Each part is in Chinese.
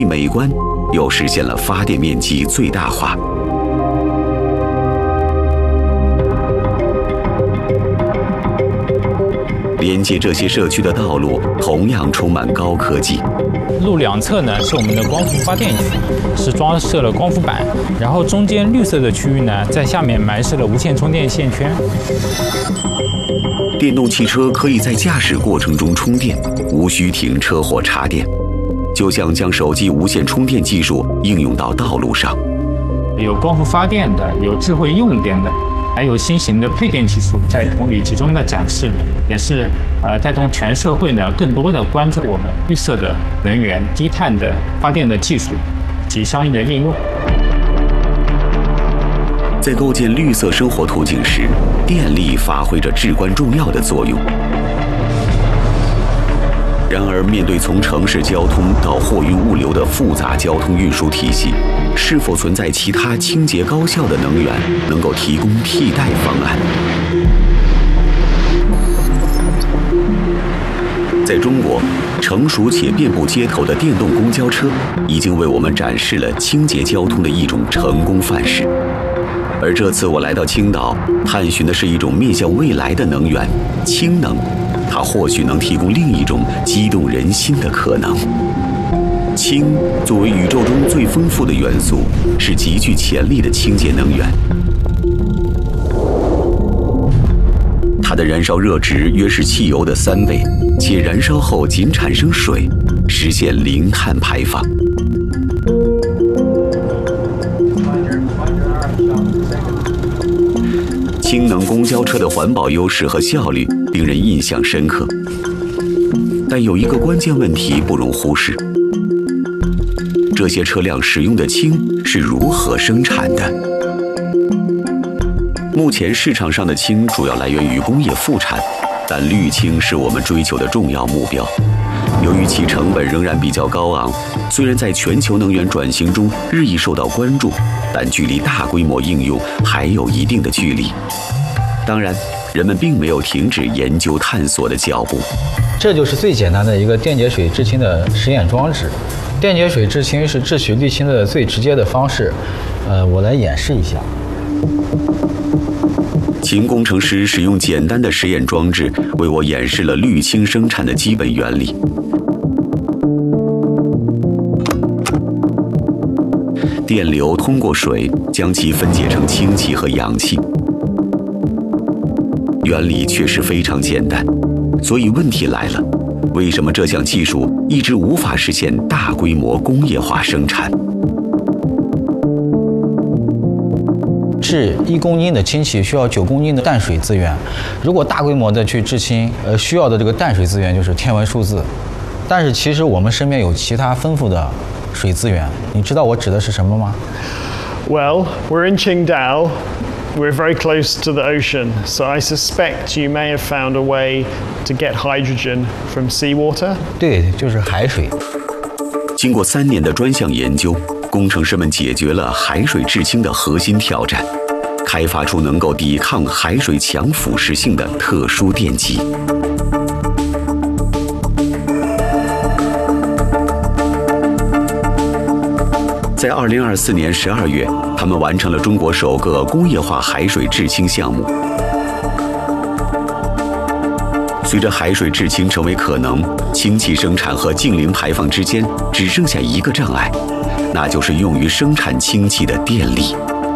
美观，又实现了发电面积最大化。连接这些社区的道路同样充满高科技。 路两侧呢是我们的光伏发电区，是装设了光伏板，然后中间绿色的区域呢，在下面埋设了无线充电线圈。 电动汽车可以在驾驶过程中充电，无需停车或插电，就像将手机无线充电技术应用到道路上。 有光伏发电的，有智慧用电的，还有新型的配电技术在同里集中的展示，也是带动全社会呢更多的关注我们绿色的能源、低碳的发电的技术及相应的应用。 在构建绿色生活途径时，电力发挥着至关重要的作用。然而，面对从城市交通到货运物流的复杂交通运输体系，是否存在其他清洁高效的能源能够提供替代方案？在中国，成熟且遍布街头的电动公交车已经为我们展示了清洁交通的一种成功范式。而这次我来到青岛，探寻的是一种面向未来的能源——氢能。它或许能提供另一种激动人心的可能。氢作为宇宙中最丰富的元素，是极具潜力的清洁能源。它的燃烧热值约是汽油的3倍，且燃烧后仅产生水，实现零碳排放。氢能公交车的环保优势和效率令人印象深刻，但有一个关键问题不容忽视：这些车辆使用的氢是如何生产的？目前市场上的氢主要来源于工业副产，但绿氢是我们追求的重要目标。由于其成本仍然比较高昂，虽然在全球能源转型中日益受到关注，但距离大规模应用还有一定的距离。当然，人们并没有停止研究探索的脚步。 这就是最简单的一个电解水制氢的实验装置。电解水制氢是制取氯氢的最直接的方式。我来演示一下。 秦工程师使用简单的实验装置为我演示了氯氢生产的基本原理。电流通过水将其分解成氢气和氧气。原理确实非常简单，所以问题来了：为什么这项技术一直无法实现大规模工业化生产？ 制1公斤的氢气需要9公斤的淡水资源，如果大规模的去制氢，需要的这个淡水资源就是天文数字。但是其实我们身边有其他丰富的水资源，你知道我指的是什么吗？ Well, we're in Qingdao. We're very close to the ocean, so I suspect you may have found a way to get hydrogen from seawater. 对，就是海水。 经过3年的专项研究，工程师们解决了海水制氢的核心挑战，开发出能够抵抗海水强腐蚀性的特殊电极。在2024年12月，他们完成了中国首个工业化海水制氢项目。随着海水制氢成为可能，氢气生产和净零排放之间只剩下一个障碍，那就是用于生产氢气的电力。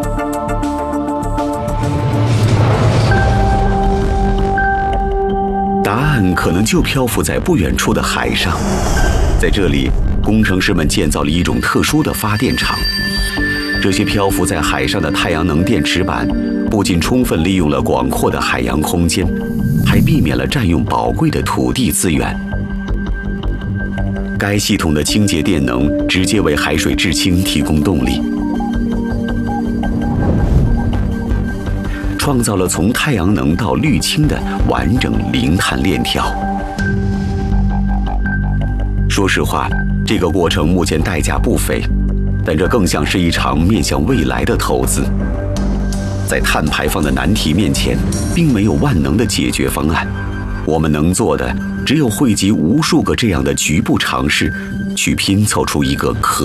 答案可能就漂浮在不远处的海上，在这里，工程师们建造了一种特殊的发电厂。这些漂浮在海上的太阳能电池板，不仅充分利用了广阔的海洋空间，还避免了占用宝贵的土地资源。该系统的清洁电能直接为海水制氢提供动力，创造了从太阳能到氯氢的完整零碳链条。说实话，这个过程目前代价不菲，但这更像是一场面向未来的投资。在碳排放的难题面前，并没有万能的解决方案。我们能做的，只有汇集无数个这样的局部尝试， 去拼凑出一个可